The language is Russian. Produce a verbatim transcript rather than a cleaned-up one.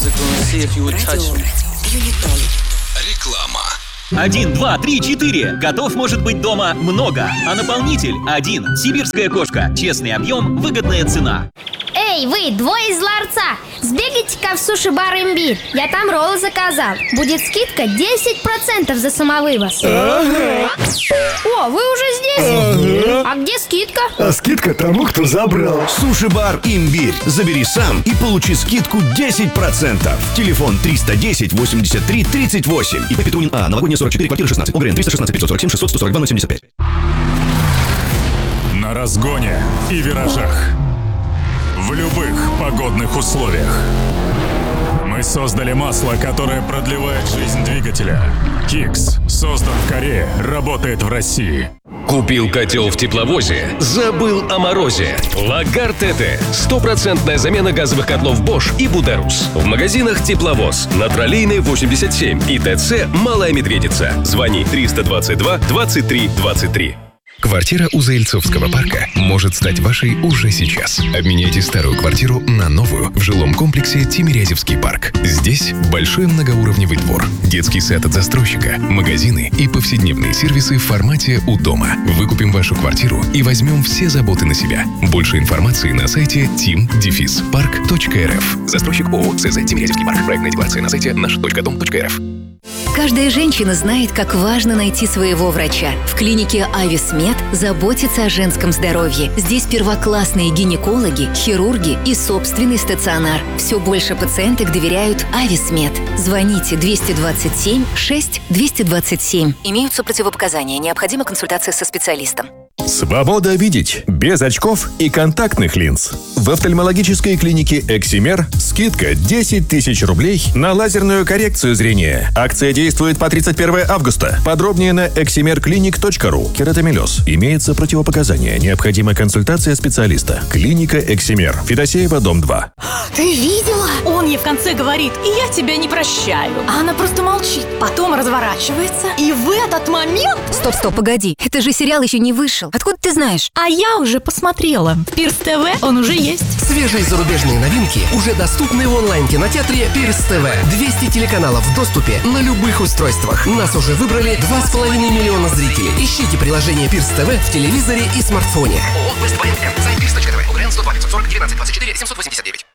Реклама. Один, два, три, четыре. Котов может быть дома много, а наполнитель один. Сибирская кошка. Честный объем, выгодная цена. Эй, вы, двое из ларца, сбегайте-ка в суши-бар «Имбирь». Я там роллы заказал. Будет скидка десять процентов за самовывоз. Ага. О, вы уже здесь? Ага. А где скидка? А скидка тому, кто забрал. Суши-бар «Имбирь». Забери сам и получи скидку десять процентов. Телефон триста десять восемьдесят три тридцать восемь. И Петунин А. Новогодняя сорок четыре, квартира шестнадцать. ОГРН триста шестнадцать пятьсот сорок семь шестьсот сто сорок два ноль семьдесят пять. На разгоне и виражах. В любых погодных условиях. Мы создали масло, которое продлевает жизнь двигателя. Кикс создан в Корее, работает в России. Купил котел в тепловозе, забыл о морозе. Лагар ТТ. Стопроцентная замена газовых котлов Bosch и Buderus. В магазинах Тепловоз, на Троллейной восемьдесят семь и ТЦ Малая Медведица. Звони триста двадцать два двадцать три двадцать три. Квартира у Заильцовского парка может стать вашей уже сейчас. Обменяйте старую квартиру на новую в жилом комплексе Тимирязевский парк. Здесь большой многоуровневый двор, детский сад от застройщика, магазины и повседневные сервисы в формате «У дома». Выкупим вашу квартиру и возьмем все заботы на себя. Больше информации на сайте тим парк точка эр эф. Застройщик ООО ЦЗ Тимирязевский парк. Проектная декларация на сайте наш точка дом точка эр эф. Каждая женщина знает, как важно найти своего врача. В клинике «Ависмед» заботятся о женском здоровье. Здесь первоклассные гинекологи, хирурги и собственный стационар. Все больше пациенток доверяют «Ависмед». Звоните двести двадцать семь шесть двести двадцать семь. Имеются противопоказания. Необходима консультация со специалистом. Свобода видеть без очков и контактных линз. В офтальмологической клинике «Эксимер» скидка десять тысяч рублей на лазерную коррекцию зрения. Акция действует по тридцать первое августа. Подробнее на эксимер клиник точка ру. Кератомелез. Имеется противопоказания. Необходима консультация специалиста. Клиника «Эксимер». Федосеева, дом два. Ты видела? Он ей в конце говорит: «И я тебя не прощаю». А она просто молчит. Потом разворачивается. И в этот момент... Стоп, стоп, погоди. Это же сериал еще не вышел. Откуда ты знаешь? А я уже посмотрела. В Пирс ТВ он уже есть. Свежие зарубежные новинки уже доступны в онлайн-кинотеатре Пирс ТВ. двести телеканалов в доступе на любых устройствах. Нас уже выбрали два с половиной миллиона зрителей. Ищите приложение Пирс ТВ в телевизоре и смартфоне. ООО «Вестбайт М». Сайт пирс точка тв. ОГРН сто два пятьсот сорок девятнадцать двадцать четыре семьсот восемьдесят девять.